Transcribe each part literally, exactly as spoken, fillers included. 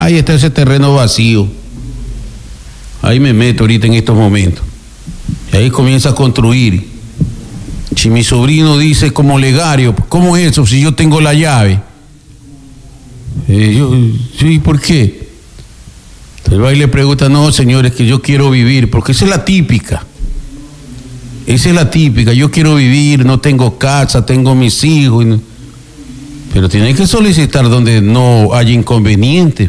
ahí está ese terreno vacío. Ahí me meto ahorita en estos momentos. Y ahí comienza a construir. Si mi sobrino dice como legario, ¿cómo es eso si yo tengo la llave? Eh, yo, sí, ¿por qué? Entonces va y le pregunta, no, señores, que yo quiero vivir, porque esa es la típica. Esa es la típica, yo quiero vivir, no tengo casa, tengo mis hijos. No. Pero tiene que solicitar donde no haya inconveniente.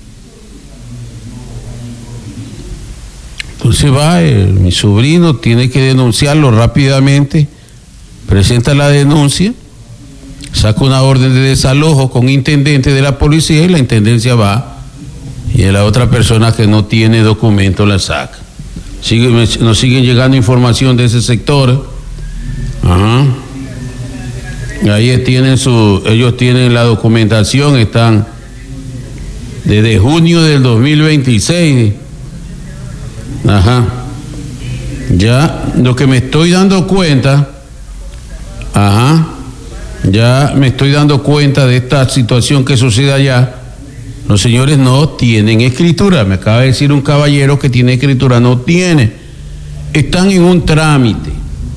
Entonces va, eh, mi sobrino tiene que denunciarlo rápidamente, presenta la denuncia, saca una orden de desalojo con intendente de la policía y la intendencia va y la otra persona que no tiene documento la saca. Sigue, nos siguen llegando información de ese sector. Ajá. Ahí tienen su, ellos tienen la documentación, están desde junio del dos mil veintiséis. Ajá. Ya lo que me estoy dando cuenta, ajá, ya me estoy dando cuenta de esta situación que sucede allá. Los señores no tienen escritura. Me acaba de decir un caballero que tiene escritura, no tiene. Están en un trámite.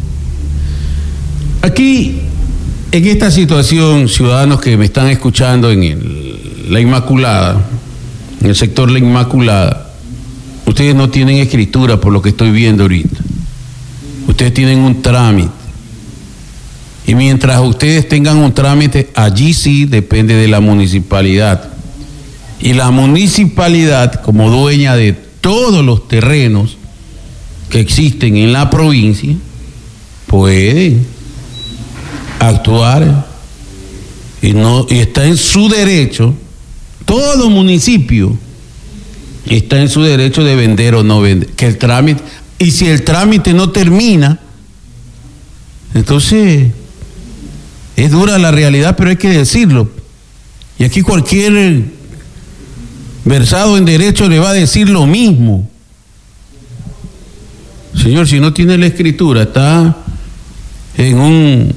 Aquí, en esta situación, ciudadanos que me están escuchando en el, la Inmaculada, en el sector La Inmaculada, ustedes no tienen escritura por lo que estoy viendo ahorita. Ustedes tienen un trámite. Y mientras ustedes tengan un trámite, allí sí depende de la municipalidad. Y la municipalidad, como dueña de todos los terrenos que existen en la provincia, puede actuar y, no, y está en su derecho, todo municipio está en su derecho de vender o no vender, que el trámite, y si el trámite no termina, entonces es dura la realidad, pero hay que decirlo. Y aquí cualquier versado en derecho le va a decir lo mismo. Señor, si no tiene la escritura, está en un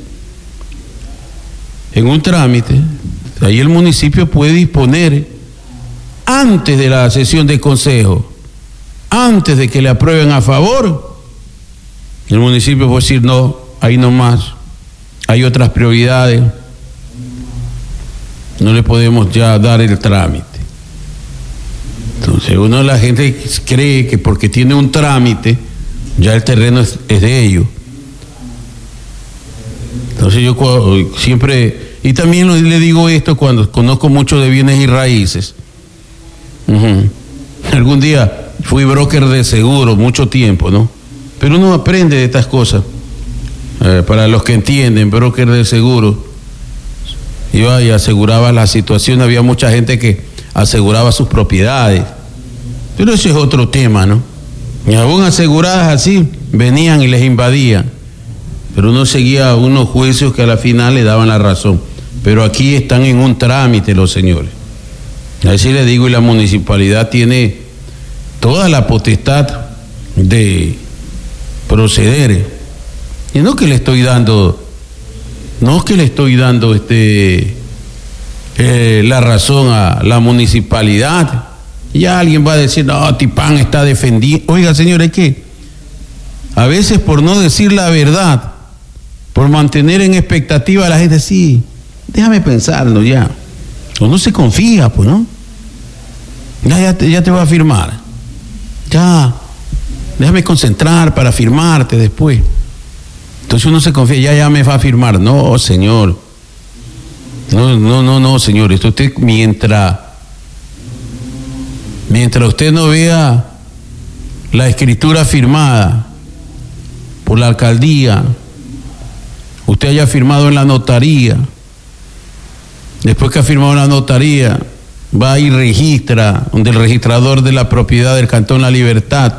en un trámite, ahí el municipio puede disponer antes de la sesión de consejo, antes de que le aprueben a favor, el municipio puede decir no, ahí no más, hay otras prioridades, no le podemos ya dar el trámite. Entonces uno de la gente cree que porque tiene un trámite ya el terreno es, es de ellos. Entonces yo siempre, y también le digo esto cuando conozco mucho de bienes y raíces. Uh-huh. Algún día fui broker de seguro mucho tiempo, ¿no? Pero uno aprende de estas cosas. Eh, para los que entienden, broker de seguro, iba y aseguraba la situación, había mucha gente que aseguraba sus propiedades, pero ese es otro tema, ¿no? Y aún aseguradas así, venían y les invadían, pero uno seguía unos juicios que a la final le daban la razón, pero aquí están en un trámite los señores. Así les digo, y la municipalidad tiene toda la potestad de proceder, y no que le estoy dando, no es que le estoy dando este eh, la razón a la municipalidad. Ya alguien va a decir, no, Tipán está defendiendo. Oiga, señor, es que a veces por no decir la verdad, por mantener en expectativa a la gente, sí, déjame pensarlo ya. O no se confía, pues, ¿no? Ya, ya, te, ya te va a firmar. Ya, déjame concentrar para firmarte después. Entonces uno se confía, ya, ya me va a firmar. No, señor. No, no, no, no, señor. Esto usted, mientras, mientras usted no vea la escritura firmada por la alcaldía, usted haya firmado en la notaría, después que ha firmado en la notaría, va y registra, donde el registrador de la propiedad del Cantón La Libertad,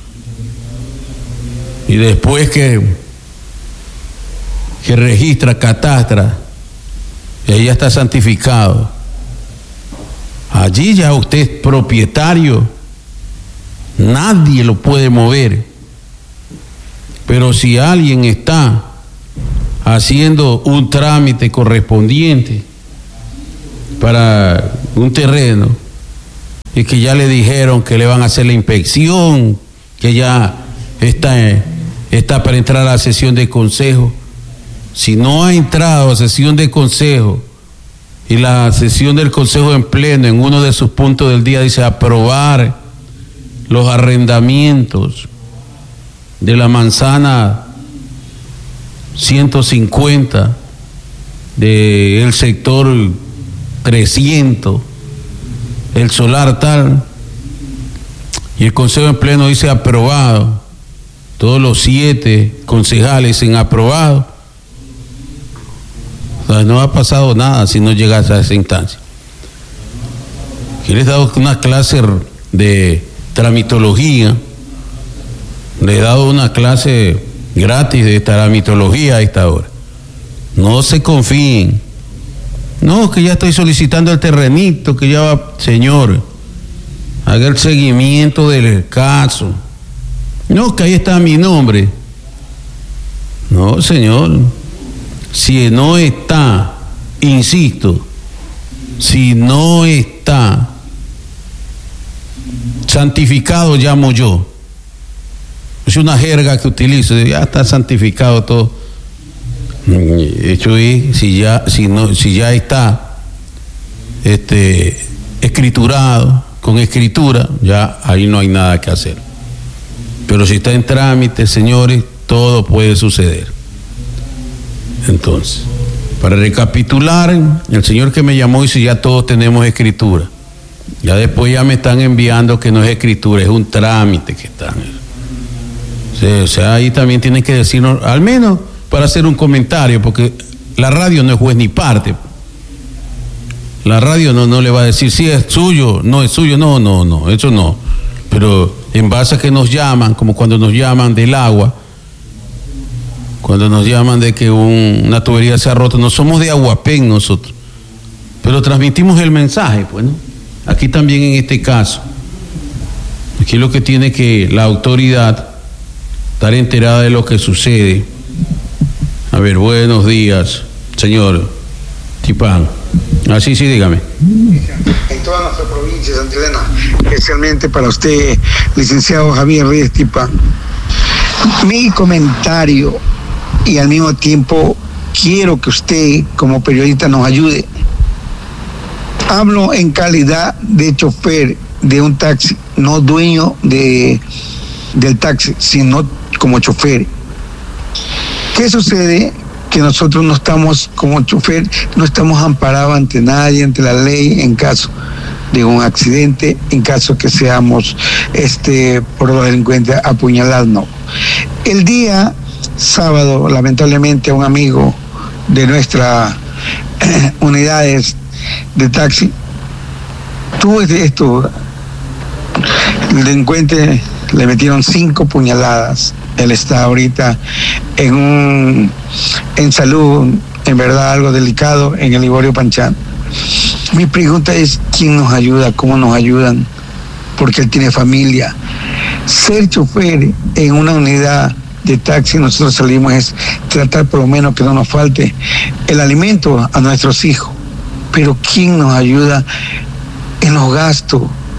y después que que registra, catastra, y ahí ya está santificado. Allí ya usted es propietario, nadie lo puede mover. Pero si alguien está haciendo un trámite correspondiente para un terreno, y que ya le dijeron que le van a hacer la inspección, que ya está, está para entrar a la sesión de consejo. Si no ha entrado a sesión de consejo y la sesión del consejo en pleno, en uno de sus puntos del día dice aprobar los arrendamientos de la manzana ciento cincuenta del sector trescientos, el solar tal, y el consejo en pleno dice aprobado, todos los siete concejales dicen aprobado, o sea, no ha pasado nada si no llegas a esa instancia. Yo les he dado una clase de tramitología, le he dado una clase gratis de tramitología a esta hora. No se confíen. No, que ya estoy solicitando el terrenito, que ya va, señor, haga el seguimiento del caso. No, que ahí está mi nombre. No, señor, si no está, insisto, si no está santificado, llamo yo. Es una jerga que utilizo, ya está santificado todo. De hecho, si ya, si no, si ya está este, escriturado, con escritura, ya ahí no hay nada que hacer. Pero si está en trámite, señores, todo puede suceder. Entonces, para recapitular, el señor que me llamó dice ya todos tenemos escritura. Ya después ya me están enviando que no es escritura, es un trámite que están. Sí, o sea, ahí también tienen que decirnos, al menos para hacer un comentario, porque la radio no es juez ni parte. La radio no, no le va a decir si es suyo, no es suyo, no, no, no, eso no. Pero en base a que nos llaman, como cuando nos llaman del agua, cuando nos llaman de que un, una tubería se ha roto, no somos de Aguapén nosotros, pero transmitimos el mensaje, pues, ¿no? Aquí también en este caso, aquí lo que tiene que la autoridad estar enterada de lo que sucede. A ver, buenos días, señor Tipán. Así sí, dígame. En toda nuestra provincia, Santa Elena, especialmente para usted, licenciado Javier Reyes Tipán. Mi comentario, y al mismo tiempo quiero que usted como periodista nos ayude. Hablo en calidad de chofer de un taxi, no dueño de, del taxi, sino como chofer. ¿Qué sucede? Que nosotros no estamos como chofer, no estamos amparados ante nadie, ante la ley, en caso de un accidente, en caso que seamos este, por los delincuentes apuñalados, no. El día sábado, lamentablemente, un amigo de nuestras eh, unidades de taxi tuvo esto, el delincuente le metieron cinco puñaladas. Él está ahorita en un en salud, en verdad algo delicado, en el Liborio Panchán. Mi pregunta es, ¿quién nos ayuda? ¿Cómo nos ayudan? Porque él tiene familia. Ser chofer en una unidad de taxi, nosotros salimos es tratar por lo menos que no nos falte el alimento a nuestros hijos. Pero ¿quién nos ayuda en los gastos?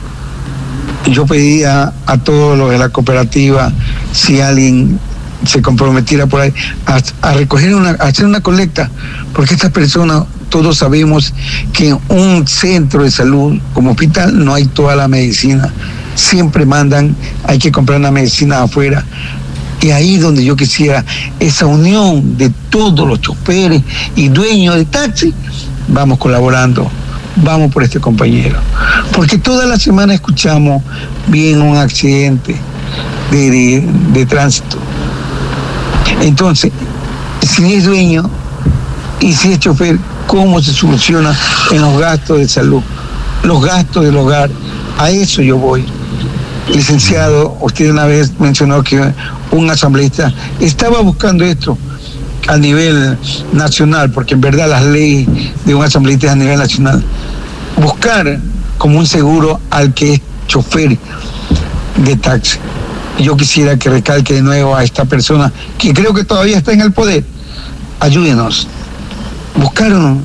Yo pedía a todos los de la cooperativa, si alguien se comprometiera por ahí, a, a recoger una, a hacer una colecta, porque estas personas, todos sabemos que en un centro de salud como hospital no hay toda la medicina, siempre mandan, hay que comprar una medicina afuera, y ahí donde yo quisiera esa unión de todos los choferes y dueños de taxi, vamos colaborando. Vamos por este compañero, porque toda la semana escuchamos bien un accidente de, de, de tránsito. Entonces, si es dueño y si es chofer, ¿cómo se soluciona en los gastos de salud, los gastos del hogar? A eso yo voy. Licenciado, usted una vez mencionó que un asambleísta estaba buscando esto a nivel nacional, porque en verdad las leyes de un asambleísta es a nivel nacional. Buscar como un seguro al que es chofer de taxi. Yo quisiera que recalque de nuevo a esta persona, que creo que todavía está en el poder. Ayúdenos. Buscaron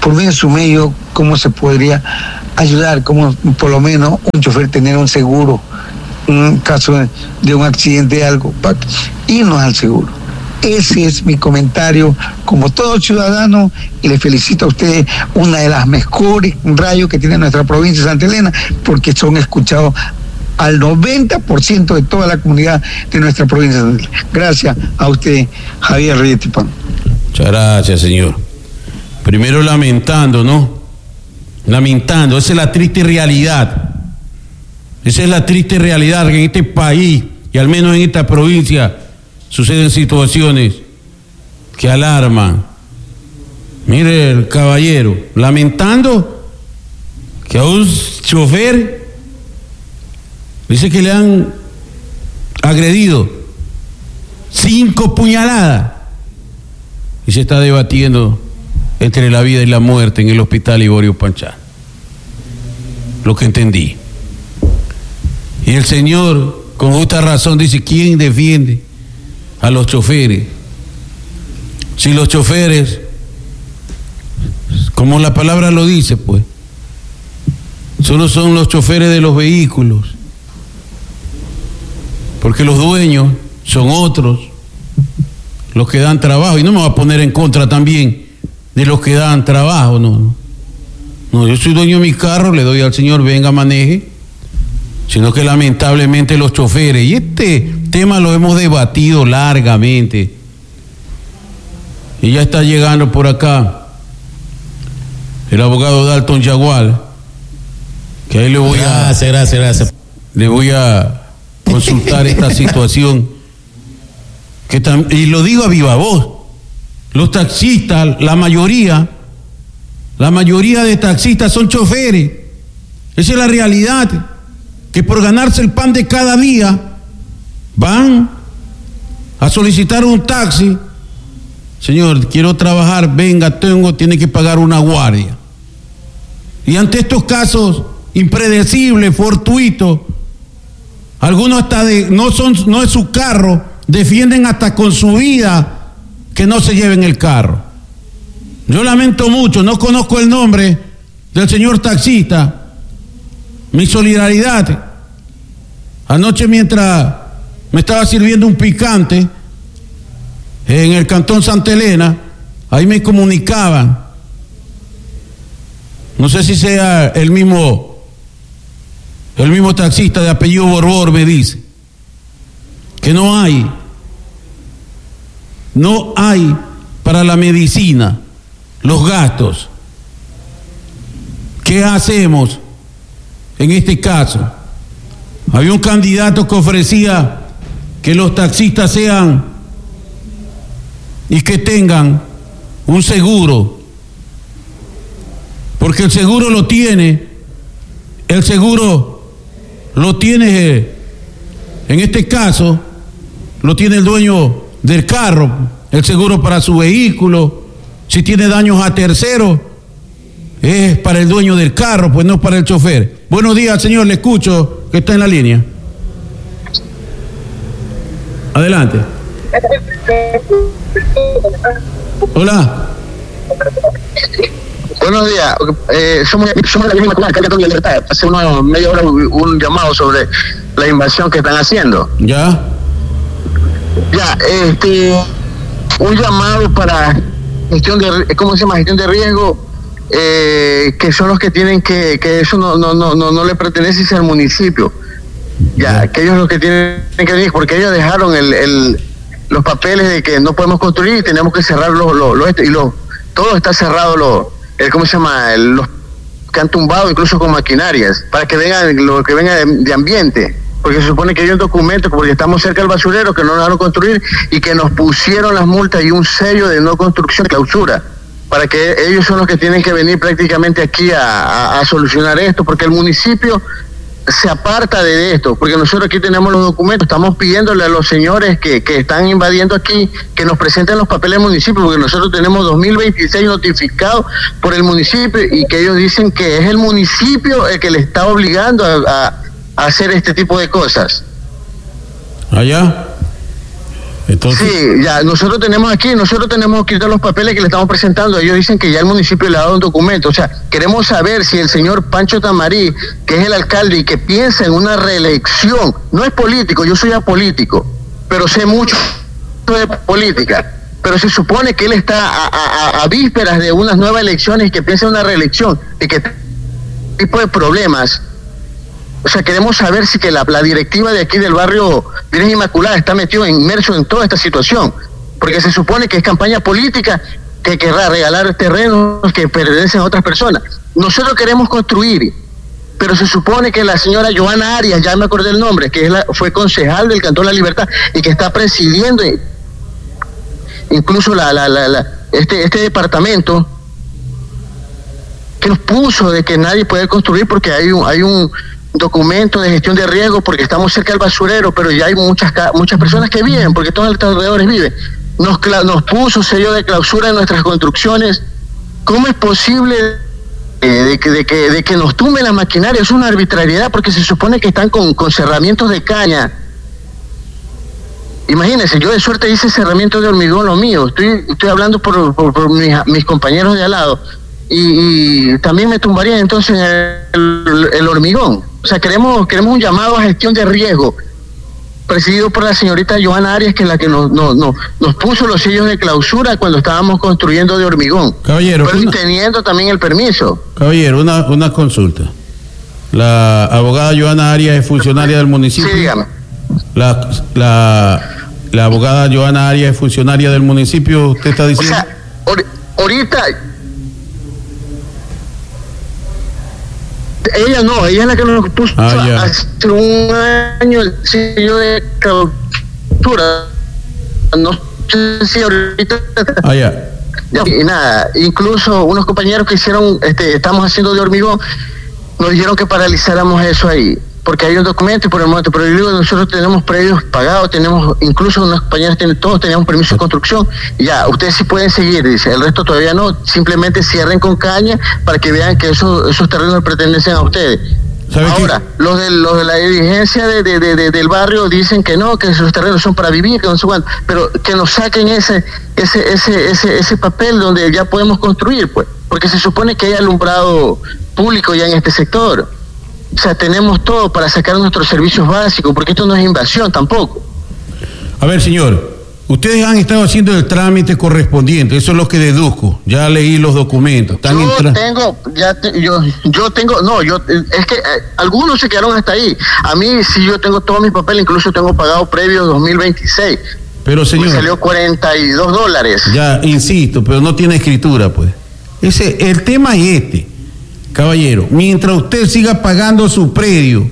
por medio de su medio, cómo se podría ayudar, cómo por lo menos un chofer tener un seguro, en caso de, de un accidente de algo, para irnos al seguro. Ese es mi comentario como todo ciudadano, y le felicito a ustedes, una de las mejores radios que tiene nuestra provincia de Santa Elena, porque son escuchados al noventa por ciento de toda la comunidad de nuestra provincia de Santa Elena. Gracias a usted, Javier Reyes Tipán. Muchas gracias, señor. Primero lamentando, ¿no? Lamentando, esa es la triste realidad. Esa es la triste realidad, que en este país, y al menos en esta provincia, suceden situaciones que alarman. Mire el caballero, lamentando que a un chofer dice que le han agredido cinco puñaladas y se está debatiendo entre la vida y la muerte en el hospital Ivorio Panchá. Lo que entendí. Y el señor, con justa razón, dice: ¿quién defiende a los choferes? Si los choferes, como la palabra lo dice, pues, solo son los choferes de los vehículos, porque los dueños son otros, los que dan trabajo. Y no me voy a poner en contra también de los que dan trabajo, no, no. No, yo soy dueño de mi carro, le doy al señor, venga, maneje. Sino que lamentablemente los choferes, y este tema lo hemos debatido largamente, y ya está llegando por acá el abogado Dalton Yagual, que ahí le voy a gracias, gracias, gracias. le voy a consultar esta situación, que tam, y lo digo a viva voz, los taxistas, la mayoría, la mayoría de taxistas son choferes. Esa es la realidad, que por ganarse el pan de cada día van a solicitar un taxi. Señor, quiero trabajar, venga, tengo, tiene que pagar una guardia. Y ante estos casos impredecibles, fortuitos, algunos hasta de, no son, no es su carro, defienden hasta con su vida que no se lleven el carro. Yo lamento mucho, no conozco el nombre del señor taxista. Mi solidaridad. Anoche, mientras me estaba sirviendo un picante en el cantón Santa Elena, ahí me comunicaban, no sé si sea el mismo el mismo taxista de apellido Borbor, me dice que no hay no hay para la medicina los gastos. ¿Qué hacemos en este caso? Había un candidato que ofrecía que los taxistas sean y que tengan un seguro, porque el seguro lo tiene, el seguro lo tiene, en este caso, lo tiene el dueño del carro, el seguro para su vehículo. Si tiene daños a terceros, es para el dueño del carro, pues no para el chofer. Buenos días, señor, le escucho, que está en la línea. Adelante. Hola. Buenos días. Eh, somos, somos la misma comarca, Cantón Libertad. Hace unos media hora un llamado sobre la invasión que están haciendo. Ya. Ya, este, un llamado para gestión de, ¿cómo se llama? Gestión de riesgo, eh, que son los que tienen que, que eso no, no, no, no, no le pertenece al municipio. Ya, que ellos los que tienen que venir, porque ellos dejaron el, el, los papeles de que no podemos construir y tenemos que cerrar los, los, los y los, todo está cerrado, lo, el, ¿cómo se llama? El, los que han tumbado incluso con maquinarias, para que vengan, lo que venga de, de ambiente, porque se supone que hay un documento, porque estamos cerca del basurero, que no nos dejaron construir y que nos pusieron las multas y un sello de no construcción, clausura, para que ellos son los que tienen que venir prácticamente aquí a, a, a solucionar esto, porque el municipio se aparta de esto, porque nosotros aquí tenemos los documentos, estamos pidiéndole a los señores que, que están invadiendo aquí, que nos presenten los papeles del municipio, porque nosotros tenemos dos mil veintiséis notificados por el municipio y que ellos dicen que es el municipio el que le está obligando a, a, a hacer este tipo de cosas. Allá, Entonces... Sí, ya, nosotros tenemos aquí, nosotros tenemos aquí todos los papeles que le estamos presentando. Ellos dicen que ya el municipio le ha dado un documento. O sea, queremos saber si el señor Pancho Tamarí, que es el alcalde y que piensa en una reelección, no es político, yo soy apolítico, pero sé mucho de política. Pero se supone que él está a, a, a vísperas de unas nuevas elecciones y que piensa en una reelección, y que tipo de problemas. O sea, queremos saber si que la, la directiva de aquí del barrio Virgen Inmaculada está metido, inmerso en toda esta situación, porque se supone que es campaña política que querrá regalar terrenos que pertenecen a otras personas. Nosotros queremos construir, pero se supone que la señora Joana Arias, ya me acordé el nombre, que es la, fue concejal del Cantón La Libertad y que está presidiendo incluso la, la, la, la, este, este departamento, que nos puso de que nadie puede construir porque hay un, hay un documento de gestión de riesgo porque estamos cerca del basurero, pero ya hay muchas muchas personas que viven, porque todos los alrededores viven. Nos, nos puso sello de clausura en nuestras construcciones. ¿Cómo es posible eh, de, que, de, que, de que nos tumben la maquinaria? Es una arbitrariedad porque se supone que están con, con cerramientos de caña. Imagínense, yo de suerte hice cerramiento de hormigón lo mío. Estoy, estoy hablando por, por, por mis, mis compañeros de al lado. Y, y también me tumbaría entonces el, el, el hormigón. O sea, queremos queremos un llamado a gestión de riesgo, presidido por la señorita Joana Arias, que es la que nos, nos, nos, nos puso los sellos de clausura cuando estábamos construyendo de hormigón. Caballero, pero una, teniendo también el permiso. Caballero, una, una consulta. La abogada Joana Arias es funcionaria del municipio. Sí, dígame. La, la, la abogada Joana Arias es funcionaria del municipio, ¿usted está diciendo? O sea, or, ahorita... Ella no, ella es la que nos puso ah, hace un año el sello de clausura. No sé si ahorita... Ah, ya. Y nada, incluso unos compañeros que hicieron, este, estamos haciendo de hormigón, nos dijeron que paralizáramos eso ahí, porque hay un documento y por el momento, pero yo digo, nosotros tenemos predios pagados, tenemos, incluso unos compañeros tienen, todos teníamos permiso de construcción, y ya, ustedes sí pueden seguir, dice, el resto todavía no, simplemente cierren con caña para que vean que esos, esos terrenos pertenecen a ustedes. Ahora, qué? los de los de la dirigencia de, de, de, de, del barrio dicen que no, que esos terrenos son para vivir, que no sé cuánto, pero que nos saquen ese, ese, ese, ese, ese papel donde ya podemos construir, pues, porque se supone que hay alumbrado público ya en este sector. O sea, tenemos todo para sacar nuestros servicios básicos, porque esto no es invasión tampoco. A ver, señor, ustedes han estado haciendo el trámite correspondiente, eso es lo que deduzco. Ya leí los documentos. Yo entra... tengo, ya te, yo, yo tengo, no, yo, es que eh, algunos se quedaron hasta ahí. A mí sí, yo tengo todos mis papeles, incluso tengo pagado previo dos mil veintiséis. Pero, señor, me salió cuarenta y dos dólares. Ya, insisto, pero no tiene escritura, pues. Ese, el tema es este. Caballero, mientras usted siga pagando su predio,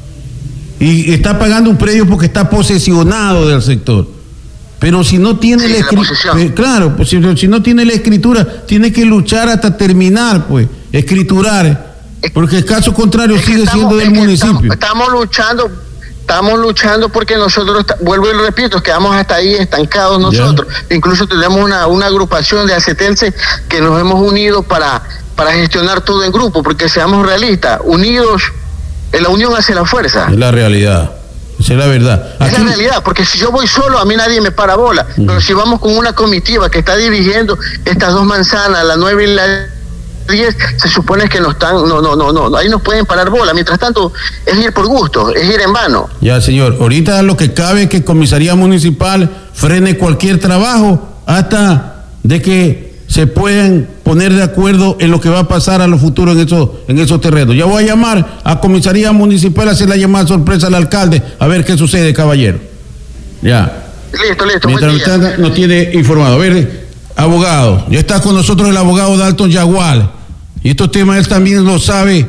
y está pagando un predio porque está posesionado del sector, pero si no tiene sí, la escritura, eh, claro, pues si, si no tiene la escritura, tiene que luchar hasta terminar, pues, escriturar, porque el caso contrario es sigue estamos, siendo del municipio. Estamos, estamos luchando, estamos luchando porque nosotros, vuelvo y lo repito, quedamos hasta ahí estancados nosotros. Ya. Incluso tenemos una, una agrupación de acetenses que nos hemos unido para para gestionar todo en grupo, porque seamos realistas, unidos, en la unión hace la fuerza. Es la realidad, esa es la verdad. Aquí... Es la realidad, porque si yo voy solo, a mí nadie me para bola, uh-huh. Pero si vamos con una comitiva que está dirigiendo estas dos manzanas, la nueve y la diez, se supone que no están, no, no, no, no, ahí nos pueden parar bola. Mientras tanto, es ir por gusto, es ir en vano. Ya, señor, ahorita lo que cabe es que Comisaría Municipal frene cualquier trabajo hasta de que se pueden poner de acuerdo en lo que va a pasar a lo futuro en esos, en esos terrenos. Ya voy a llamar a Comisaría Municipal a hacer la llamada sorpresa al alcalde a ver qué sucede, caballero. Ya. Listo, listo. Mientras usted nos tiene informado. A ver, abogado, ya está con nosotros el abogado Dalton Yagual. Y estos temas él también lo sabe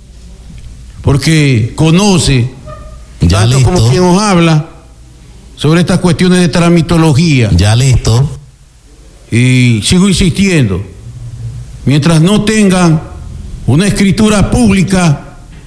porque conoce, ya tanto listo. como quien nos habla sobre estas cuestiones de tramitología. Ya listo. Y sigo insistiendo, mientras no tengan una escritura pública,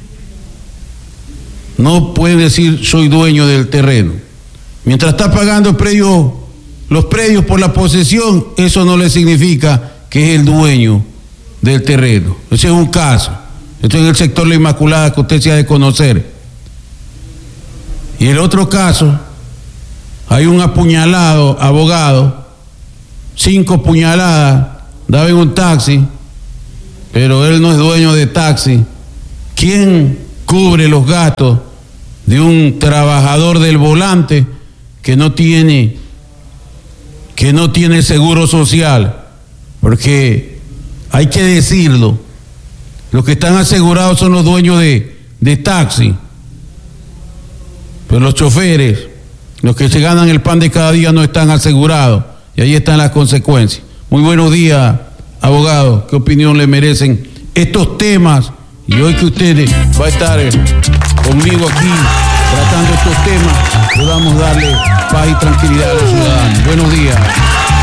no pueden decir soy dueño del terreno. Mientras está pagando el predio, los predios por la posesión, eso no le significa que es el dueño del terreno. Ese es un caso. Esto es en el sector La Inmaculada que usted se ha de conocer. Y el otro caso, hay un apuñalado abogado, cinco puñaladas, daba en un taxi, pero él no es dueño de taxi. ¿Quién cubre los gastos de un trabajador del volante que no tiene, que no tiene seguro social? Porque hay que decirlo, los que están asegurados son los dueños de, de taxi, pero los choferes, los que se ganan el pan de cada día, no están asegurados, y ahí están las consecuencias. Muy buenos días, abogado. ¿Qué opinión le merecen estos temas? Y hoy que usted va a estar conmigo aquí tratando estos temas, podamos darle paz y tranquilidad a los ciudadanos. Buenos días.